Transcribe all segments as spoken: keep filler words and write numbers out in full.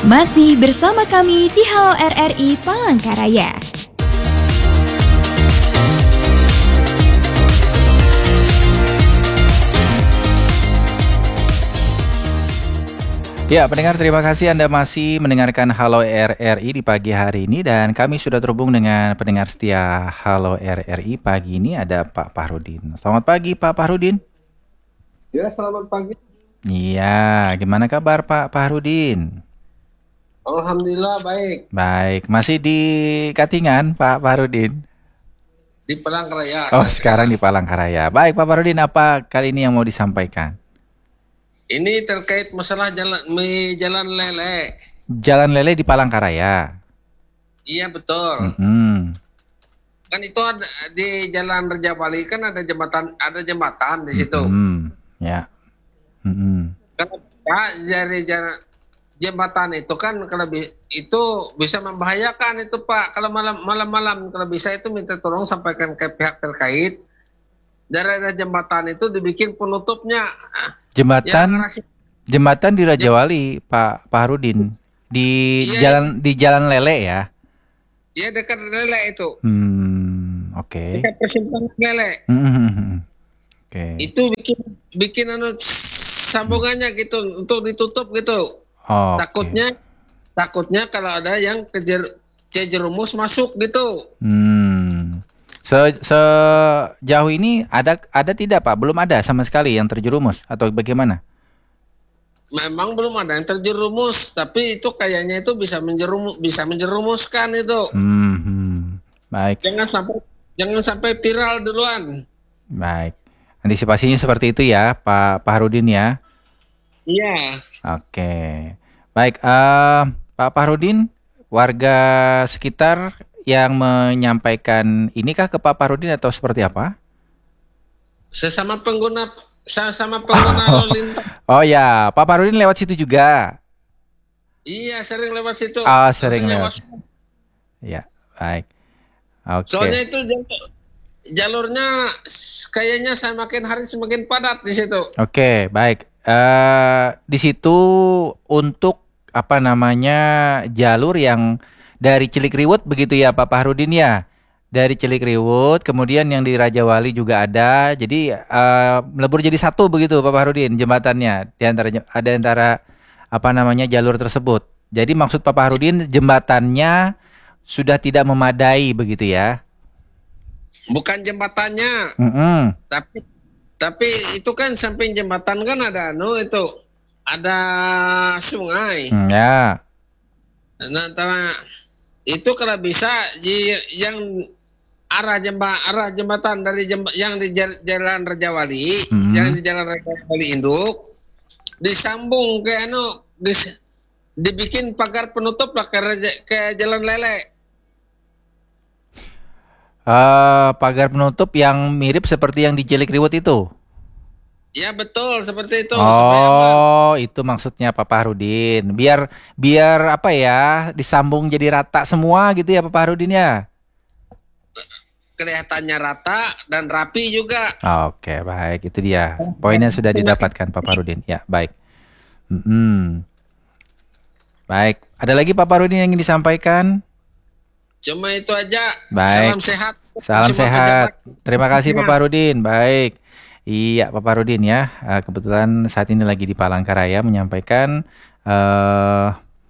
Masih bersama kami di Halo R R I Palangkaraya. Ya, pendengar, terima kasih Anda masih mendengarkan Halo R R I di pagi hari ini. Dan kami sudah terhubung dengan pendengar setia Halo R R I pagi ini, ada Pak Fahrudin. Selamat pagi Pak Fahrudin. Ya, selamat pagi. Iya, gimana kabar Pak Fahrudin? Alhamdulillah baik. Baik, masih di Katingan Pak Fahrudin? Di Palangkaraya. Oh, sekarang di Palangkaraya. Baik Pak Fahrudin, apa kali ini yang mau disampaikan? Ini terkait masalah jalan jalan lele. Jalan lele di Palangkaraya. Iya betul. Mm-hmm. Kan itu ada di Jalan Rajawali kan ada jembatan ada jembatan di situ. Mm-hmm. Ya. Mm-hmm. Kan ya, dari jalan jembatan itu kan kalau bi- itu bisa membahayakan itu Pak. Kalau malam malam-malam kalau bisa itu minta tolong sampaikan ke pihak terkait. Dari jembatan itu dibikin penutupnya. Jembatan Ya, jembatan di Rajawali, Pak Pak Harudin, di iya, jalan di Jalan Lele ya. Iya dekat lele itu. Hmm, oke. Okay. Dekat persimpangan lele. Hmm, oke. Okay. Itu bikin bikin anu sambungannya gitu untuk ditutup gitu. Oh, takutnya okay. takutnya kalau ada yang kejer kejerumus masuk gitu. Hmm. Se sejauh ini ada ada tidak Pak? Belum ada sama sekali yang terjerumus atau bagaimana? Memang belum ada yang terjerumus, tapi itu kayaknya itu bisa menjerumus bisa menjerumuskan itu. Hmm, hmm. Baik. Jangan sampai jangan sampai viral duluan. Baik. Antisipasinya seperti itu ya, Pak Pak Harudin ya. Iya. Oke. Baik, uh, Pak Harudin, warga sekitar yang menyampaikan inikah ke Pak Farudin atau seperti apa? Sesama pengguna, sama pengguna oh. lalu lintas. Oh ya, Pak Farudin lewat situ juga? Iya, sering lewat situ. Oh, sering lewat. Ya, baik. Oke. Okay. Soalnya itu jalur, jalurnya kayaknya semakin hari semakin padat di situ. Oke, okay, baik. Uh, di situ untuk apa namanya jalur yang dari Cilikriwut begitu ya Pak Fahrudin ya. Dari Cilikriwut, kemudian yang di Rajawali juga ada. Jadi uh, melebur jadi satu begitu Pak Fahrudin jembatannya. Di antara ada antara apa namanya jalur tersebut. Jadi maksud Pak Fahrudin jembatannya sudah tidak memadai begitu ya. Bukan jembatannya. Mm-hmm. Tapi tapi itu kan samping jembatan kan ada anu itu. Ada sungai. Mm, ya. Nah, antara itu kalau bisa yang arah jembatan arah jembatan dari jemb, yang di Jalan Rajawali, mm-hmm. yang di Jalan Rajawali Induk disambung ke anu dis, dibikin pagar penutup lah ke, ke Jalan Lele. Uh, pagar penutup yang mirip seperti yang di Cilikriwut itu. Ya betul seperti itu. Oh, itu maksudnya Pak Fahrudin. Biar biar apa ya, disambung jadi rata semua gitu ya Pak Fahrudin ya. Kelihatannya rata dan rapi juga. Oke, baik, itu dia. Poinnya sudah didapatkan Pak Fahrudin. Ya, baik. Mm-hmm. Baik, ada lagi Pak Fahrudin yang ingin disampaikan? Cuma itu aja. Baik. Salam sehat. Salam sehat. Terima kasih Pak Fahrudin. Baik. Iya Pak Fahrudin ya, kebetulan saat ini lagi di Palangkaraya menyampaikan uh,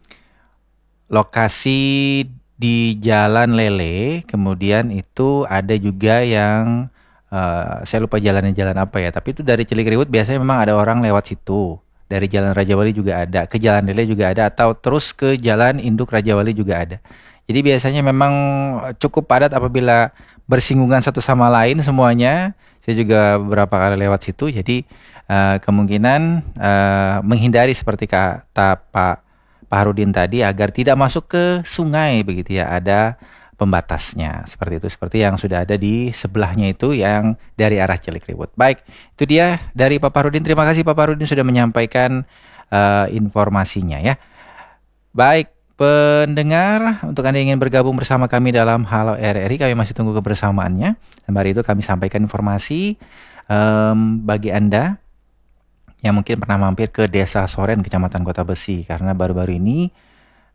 lokasi di Jalan Lele, kemudian itu ada juga yang uh, saya lupa jalannya jalan apa ya, tapi itu dari Cilikriwut biasanya memang ada orang lewat situ, dari Jalan Rajawali juga ada, ke Jalan Lele juga ada, atau terus ke Jalan Induk Rajawali juga ada. Jadi biasanya memang cukup padat apabila bersinggungan satu sama lain semuanya. Saya juga beberapa kali lewat situ, jadi uh, kemungkinan uh, menghindari seperti kata Pak Fahrudin tadi agar tidak masuk ke sungai begitu ya, ada pembatasnya seperti itu, seperti yang sudah ada di sebelahnya itu yang dari arah Cilikriwut. Baik, itu dia dari Pak Fahrudin. Terima kasih Pak Fahrudin sudah menyampaikan uh, informasinya ya. Baik. Pendengar, untuk Anda yang ingin bergabung bersama kami dalam Halo R R I, kami masih tunggu kebersamaannya. Sembari itu kami sampaikan informasi um, bagi Anda yang mungkin pernah mampir ke Desa Soren, Kecamatan Kota Besi, karena baru-baru ini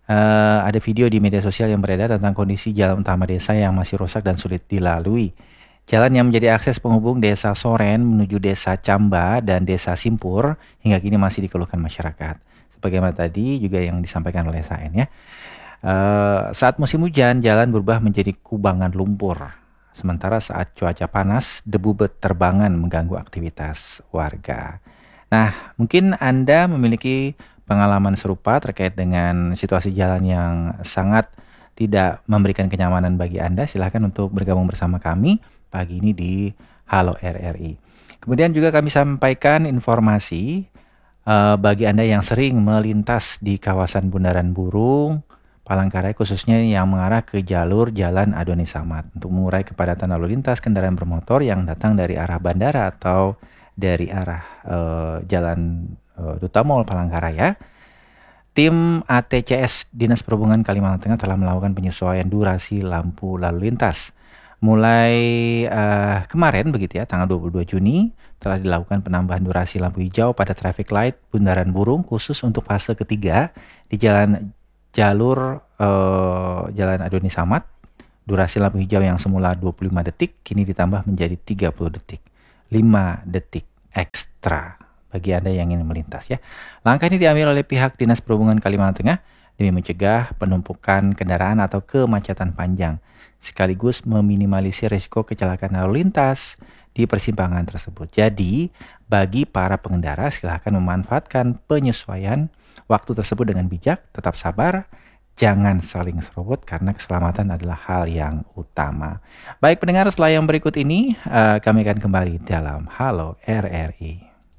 Uh, ada video di media sosial yang beredar tentang kondisi jalan utama desa yang masih rusak dan sulit dilalui. Jalan yang menjadi akses penghubung desa Soren menuju desa Camba dan desa Simpur hingga kini masih dikeluhkan masyarakat. Sebagaimana tadi juga yang disampaikan oleh Saen ya. Uh, saat musim hujan, jalan berubah menjadi kubangan lumpur. Sementara saat cuaca panas, debu berterbangan mengganggu aktivitas warga. Nah, mungkin Anda memiliki pengalaman serupa terkait dengan situasi jalan yang sangat tidak memberikan kenyamanan bagi Anda. Silahkan untuk bergabung bersama kami pagi ini di Halo R R I. Kemudian juga kami sampaikan informasi uh, bagi Anda yang sering melintas di kawasan Bundaran Burung, Palangkaraya khususnya yang mengarah ke jalur Jalan Adoni Samad untuk mengurai kepadatan lalu lintas kendaraan bermotor yang datang dari arah bandara atau dari arah uh, Jalan uh, Duta Mall Palangkaraya. Tim A T C S Dinas Perhubungan Kalimantan Tengah telah melakukan penyesuaian durasi lampu lalu lintas. Mulai uh, kemarin begitu ya, tanggal dua puluh dua Juni telah dilakukan penambahan durasi lampu hijau pada traffic light Bundaran Burung khusus untuk fase ketiga di jalan jalur uh, Jalan Adoni Samad. Durasi lampu hijau yang semula dua puluh lima detik kini ditambah menjadi tiga puluh detik. lima detik ekstra bagi Anda yang ingin melintas ya. Langkah ini diambil oleh pihak Dinas Perhubungan Kalimantan Tengah demi mencegah penumpukan kendaraan atau kemacetan panjang, sekaligus meminimalisir risiko kecelakaan lalu lintas di persimpangan tersebut. Jadi, bagi para pengendara silahkan memanfaatkan penyesuaian waktu tersebut dengan bijak, tetap sabar, jangan saling serobot karena keselamatan adalah hal yang utama. Baik pendengar, setelah yang berikut ini uh, kami akan kembali dalam Halo R R I.